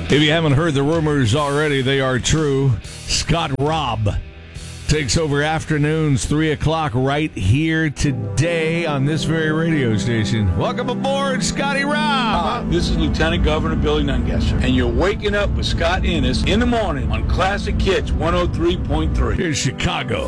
If you haven't heard the rumors already, they are true. Scott Robb takes over afternoons, 3 o'clock, right here today on this very radio station. Welcome aboard, Scotty Robb. This is Lieutenant Governor Billy Nungesser, and you're waking up with Scott Innes in the morning on Classic Hits 103.3. Here's Chicago.